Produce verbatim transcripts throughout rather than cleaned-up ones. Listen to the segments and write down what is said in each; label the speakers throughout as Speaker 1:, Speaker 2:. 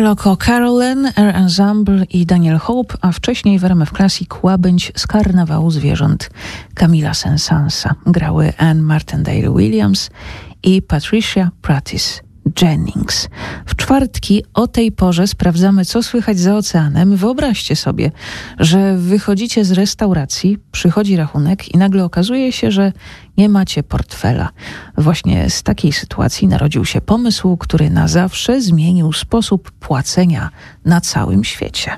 Speaker 1: Loco Carolyn, Air Ensemble i Daniel Hope, a wcześniej w R M F Classic łabędź z Karnawału Zwierząt Camila Saint-Saënsa. Grały Anne Martindale-Williams i Patricia Prattis Jennings. W czwartki o tej porze sprawdzamy, co słychać za oceanem. Wyobraźcie sobie, że wychodzicie z restauracji, przychodzi rachunek i nagle okazuje się, że nie macie portfela. Właśnie z takiej sytuacji narodził się pomysł, który na zawsze zmienił sposób płacenia na całym świecie.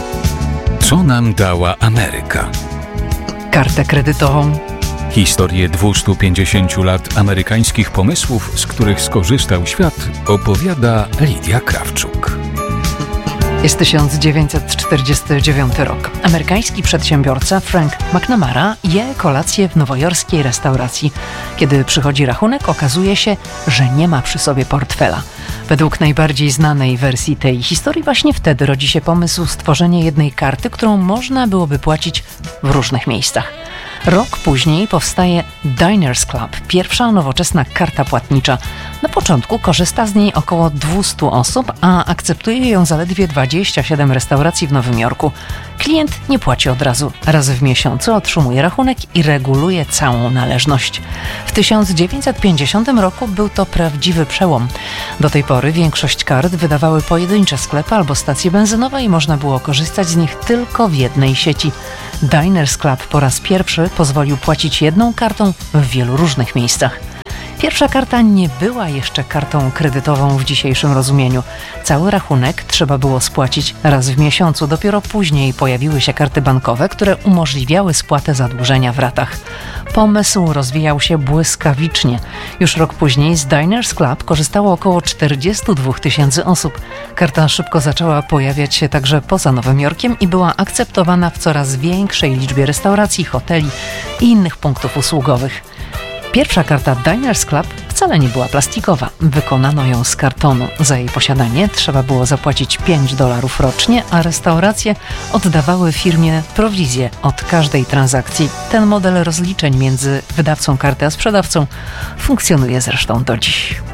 Speaker 2: Co nam dała Ameryka?
Speaker 3: Kartę kredytową.
Speaker 2: Historię dwustu pięćdziesięciu lat amerykańskich pomysłów, z których skorzystał świat, opowiada Lidia Krawczuk.
Speaker 3: Jest tysiąc dziewięćset czterdziesty dziewiąty rok. Amerykański przedsiębiorca Frank McNamara je kolację w nowojorskiej restauracji. Kiedy przychodzi rachunek, okazuje się, że nie ma przy sobie portfela. Według najbardziej znanej wersji tej historii właśnie wtedy rodzi się pomysł stworzenia jednej karty, którą można byłoby płacić w różnych miejscach. Rok później powstaje Diners Club, pierwsza nowoczesna karta płatnicza. Na początku korzysta z niej około dwieście osób, a akceptuje ją zaledwie dwadzieścia siedem restauracji w Nowym Jorku. Klient nie płaci od razu. Raz w miesiącu otrzymuje rachunek i reguluje całą należność. W tysiąc dziewięćset pięćdziesiątym roku był to prawdziwy przełom. Do tej pory większość kart wydawały pojedyncze sklepy albo stacje benzynowe i można było korzystać z nich tylko w jednej sieci. Diners Club po raz pierwszy pozwolił płacić jedną kartą w wielu różnych miejscach. Pierwsza karta nie była jeszcze kartą kredytową w dzisiejszym rozumieniu. Cały rachunek trzeba było spłacić raz w miesiącu. Dopiero później pojawiły się karty bankowe, które umożliwiały spłatę zadłużenia w ratach. Pomysł rozwijał się błyskawicznie. Już rok później z Diners Club korzystało około czterdzieści dwa tysięcy osób. Karta szybko zaczęła pojawiać się także poza Nowym Jorkiem i była akceptowana w coraz większej liczbie restauracji, hoteli i innych punktów usługowych. Pierwsza karta Diners Club wcale nie była plastikowa. Wykonano ją z kartonu. Za jej posiadanie trzeba było zapłacić pięć dolarów rocznie, a restauracje oddawały firmie prowizję od każdej transakcji. Ten model rozliczeń między wydawcą karty a sprzedawcą funkcjonuje zresztą do dziś.